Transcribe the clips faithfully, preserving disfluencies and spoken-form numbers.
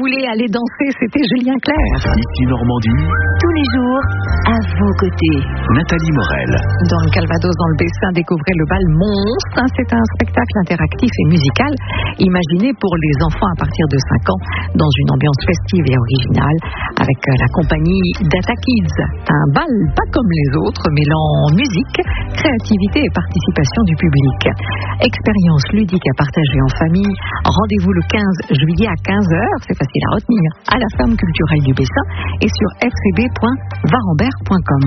voulez aller danser, c'était Julien Clerc. Ici Normandie. Tous les jours, à vos côtés. Nathalie Morel. Dans le Calvados, dans le Bessin, découvrez le bal Monstre. C'est un spectacle interactif et musical imaginé pour les enfants à partir de cinq ans dans une ambiance festive et originale avec la compagnie Data Kids. Un bal pas comme les autres, mêlant musique, créativité et participation du public. Expérience ludique à partager en famille. Rendez-vous le quinze juillet à quinze heures, c'est facile à retenir, à la ferme culturelle du Bessin et sur f c b point varambert point com.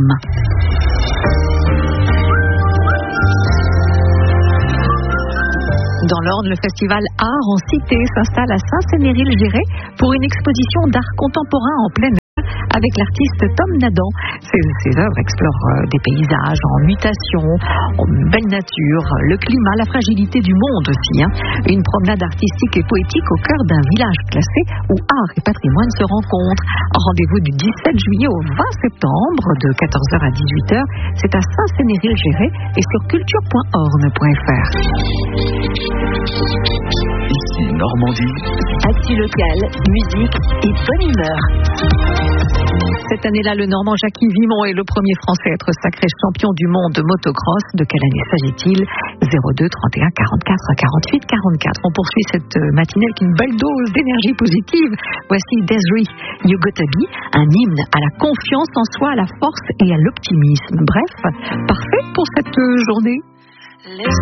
Dans l'Orne, le festival Art en Cité s'installe à Saint-Sénéry-le-Géré pour une exposition d'art contemporain en plein air avec l'artiste Tom Nadan. Ses, ses œuvres explorent euh, des paysages en mutation, en belle nature, le climat, la fragilité du monde aussi. Hein. Une promenade artistique et poétique au cœur d'un village classé où art et patrimoine se rencontrent. Rendez-vous du dix-sept juillet au vingt septembre de quatorze heures à dix-huit heures. C'est à Saint-Sénéry-le-Géré et sur culture point orne point f r. Ici Normandie. Actu locale, musique et bonne humeur. Cette année-là, le Normand Jackie Vimon est le premier Français à être sacré champion du monde de motocross. De quelle année s'agit-il? zéro deux trente et un quarante-quatre quarante-huit quarante-quatre. On poursuit cette matinée avec une belle dose d'énergie positive. Voici Desiree, You Gotta Be, un hymne à la confiance en soi, à la force et à l'optimisme. Bref, parfait pour cette journée.